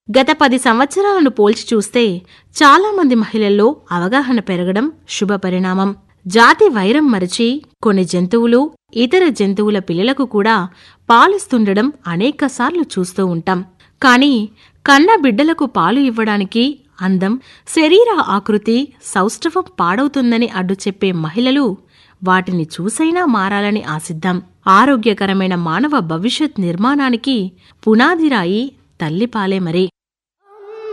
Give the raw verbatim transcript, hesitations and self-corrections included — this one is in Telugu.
గత పది సంవత్సరాలను పోల్చి చూస్తే చాలామంది మహిళల్లో అవగాహన పెరగడం శుభపరిణామం. జాతి వైరం మరచి కొన్ని జంతువులు, ఇతర జంతువుల పిల్లలకు కూడా పాలిస్తుండడం అనేకసార్లు చూస్తూ ఉంటాం. కాని కన్న బిడ్డలకు పాలు ఇవ్వడానికి అందం, శరీర ఆకృతి, సౌష్ఠవం పాడవుతుందని అడ్డు చెప్పే మహిళలు వాటిని చూసైనా మారాలని ఆశిద్దాం. ఆరోగ్యకరమైన మానవ భవిష్యత్ నిర్మాణానికి పునాదిరాయి తల్లిపాలే మరి.